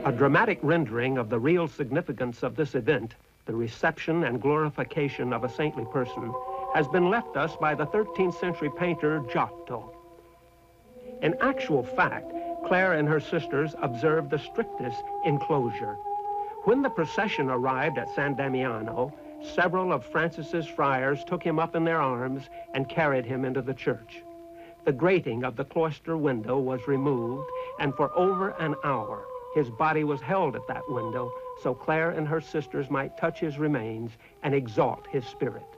A dramatic rendering of the real significance of this event, the reception and glorification of a saintly person, has been left us by the 13th century painter Giotto. In actual fact, Clare and her sisters observed the strictest enclosure. When the procession arrived at San Damiano, several of Francis's friars took him up in their arms and carried him into the church. The grating of the cloister window was removed, and for over an hour, his body was held at that window so Clare and her sisters might touch his remains and exalt his spirit.